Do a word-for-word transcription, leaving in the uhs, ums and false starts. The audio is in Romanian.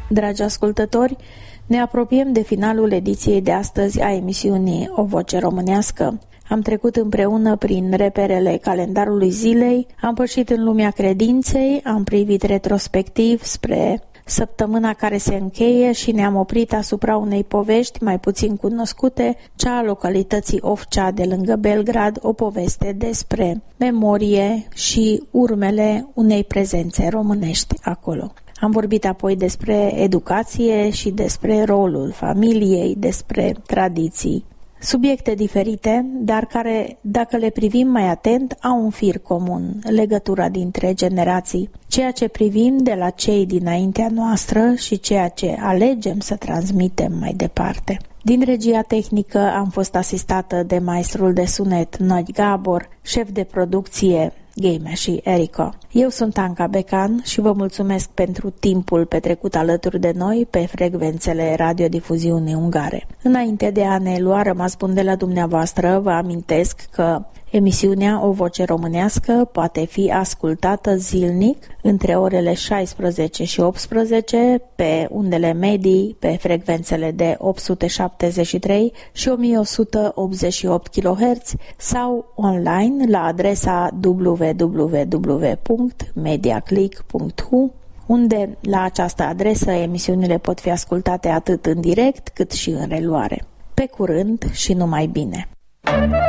Dragi ascultători, ne apropiem de finalul ediției de astăzi a emisiunii O Voce Românească. Am trecut împreună prin reperele calendarului zilei, am pășit în lumea credinței, am privit retrospectiv spre săptămâna care se încheie și ne-am oprit asupra unei povești mai puțin cunoscute, cea a localității Ofcea de lângă Belgrad, o poveste despre memorie și urmele unei prezențe românești acolo. Am vorbit apoi despre educație și despre rolul familiei, despre tradiții. Subiecte diferite, dar care, dacă le privim mai atent, au un fir comun, legătura dintre generații. Ceea ce privim de la cei dinaintea noastră și ceea ce alegem să transmitem mai departe. Din regia tehnică am fost asistată de maestrul de sunet Nagy Gabor, șef de producție Game și Erica. Eu sunt Anca Becan și vă mulțumesc pentru timpul petrecut alături de noi pe frecvențele radiodifuziunii ungare. Înainte de a ne lua rămas bun de la dumneavoastră, vă amintesc că emisiunea O Voce Românească poate fi ascultată zilnic între orele șaisprezece și optsprezece pe undele medii pe frecvențele de opt sute șaptezeci și trei și o mie o sută optzeci și opt kilohertz sau online la adresa w w w punct mediaclick punct h u, unde la această adresă emisiunile pot fi ascultate atât în direct cât și în reluare. Pe curând și numai bine!